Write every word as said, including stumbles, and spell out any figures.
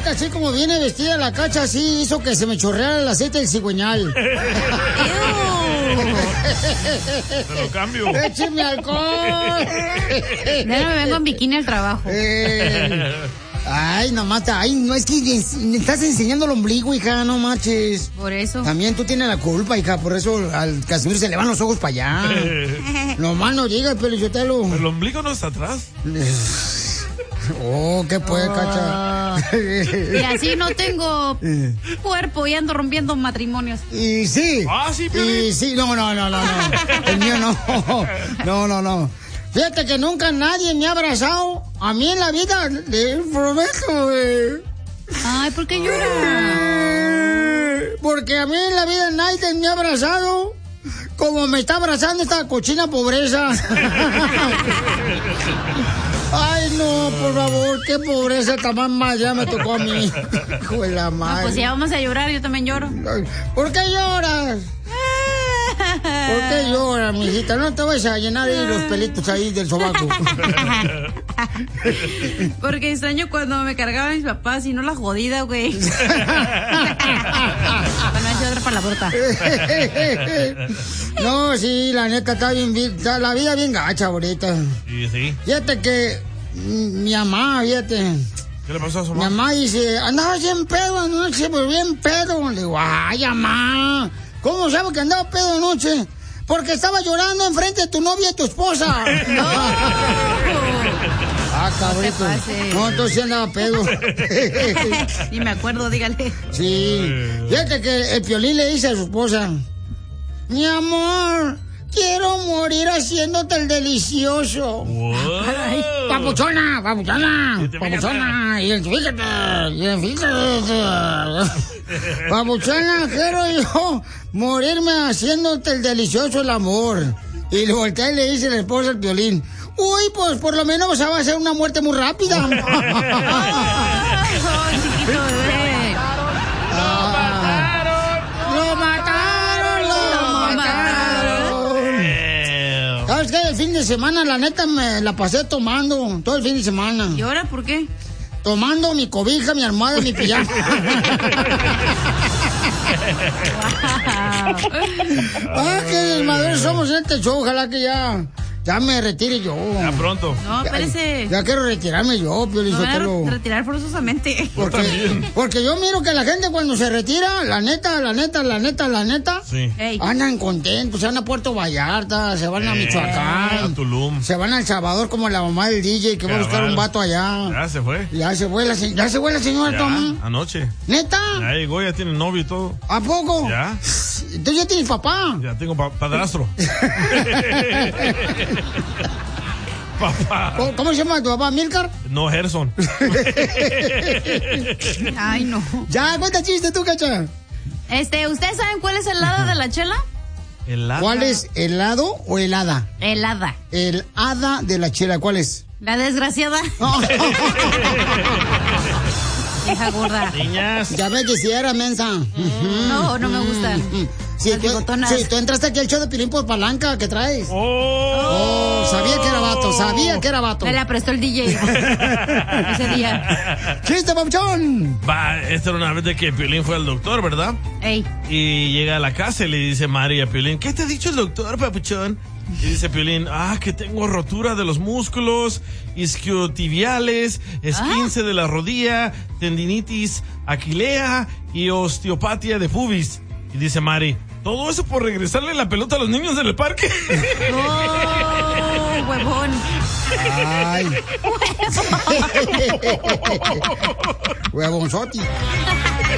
que así como viene vestida la Cacha, así hizo que se me chorreara el aceite del cigüeñal. Te lo cambio. ¡Écheme alcohol! Ya no me vengo en bikini al trabajo. Eh, ay, nomás, ay, no, es que me estás enseñando el ombligo, hija, no manches. Por eso. También tú tienes la culpa, hija, por eso al Casimiro se le van los ojos para allá. Nomás no llega, Pelichotelo. ¿El ombligo no está atrás? Oh, ¿qué puede, oh. Cacha? Y así no tengo cuerpo y ando rompiendo matrimonios. Y sí. Ah, sí, Piolín. Y sí, no, no, no, no, no. El mío no. No, no, no. Fíjate que nunca nadie me ha abrazado. A mí en la vida, le prometo, güey. Ay, ¿por qué lloras? Porque a mí en la vida nadie me ha abrazado como me está abrazando esta cochina pobreza. Ay, no, por favor, qué pobreza tan más ya me tocó a mí. Hijo de la madre. No, pues ya vamos a llorar, yo también lloro. ¿Por qué lloras? ¿Por qué lloras, mijita? No te vayas a llenar ahí los pelitos ahí del sobaco. Porque extraño cuando me cargaban mis papás y no la jodida, güey. Bueno, es otra palabrota. No, sí, la neta está bien, está la vida bien gacha ahorita. Sí, sí. Fíjate que mi mamá, fíjate. ¿Qué le pasó a su mamá? mamá? Mi mamá dice, andaba bien pedo anoche, pero bien pedo. Le digo, ay, mamá, ¿cómo sabes que andaba pedo anoche? Porque estaba llorando enfrente de tu novia y tu esposa. No. Ah, cabrito. No, no, entonces andaba pedo. Ni me acuerdo, dígale. Sí. Fíjate que el Piolín le dice a su esposa, mi amor, quiero morir haciéndote el delicioso. Ay, papuchona, papuchona, papuchona, identifícate, identifícate. Papuchona, quiero yo morirme haciéndote el delicioso el amor. Y le voltea y le dice la esposa al Piolín, uy, pues por lo menos va a ser una muerte muy rápida. Oh, chiquito bebé. ¡Lo mataron! ¡Lo mataron! ¿Sabes qué? El fin de semana, la neta, me la pasé tomando todo el fin de semana. ¿Y ahora por qué? Tomando mi cobija, mi almohada y mi pijama. Wow. Ah, qué desmadre somos en este show. Ojalá que ya, ya me retire yo. Ya pronto. No, espérese. Ya, ya quiero retirarme yo, Piolín. Me voy a retirar forzosamente. Porque, porque yo miro que la gente cuando se retira, la neta, la neta, la neta, la neta, sí. Andan contentos, se van a Puerto Vallarta, se van a Michoacán, a Tulum, se van a El Salvador como la mamá del D J que va a buscar un vato allá. Ya se fue. Ya se fue la, ya se fue la señora Tom. Anoche. ¿Neta? Ya llegó, ya tiene novio y todo. ¿A poco? Ya. Entonces ya tienes papá. Ya tengo pa padrastro. Papá. ¿Cómo se llama tu papá? ¿Milcar? No, Gerson. Ay, no. Ya, cuenta chiste tú, Cacha. Este, ¿ustedes saben cuál es el lado de la chela? ¿Helada? ¿Cuál es, helado o helada? Helada. El hada de la chela, ¿cuál es? La desgraciada. Hija gorda. Niñas. Ya me quisiera, mensa. No, no me gustan. Si tú, si tú entraste aquí al show de Piolín por palanca, ¿qué traes? Oh. Oh, sabía que era vato, sabía que era vato. Me la prestó el D J ese día. ¡Chiste, papuchón! Va, esta era una vez de que Piolín fue al doctor, ¿verdad? Ey. Y llega a la casa y le dice María a Piolín, ¿qué te ha dicho el doctor, papuchón? Y dice Piolín, ah, que tengo rotura de los músculos, isquiotibiales, esguince ¿Ah? de la rodilla, tendinitis aquilea y osteopatía de pubis. Y dice Mari, ¿todo eso por regresarle la pelota a los niños en el parque? ¡Oh, huevón! ¡Ay! ¡Huevonzoti!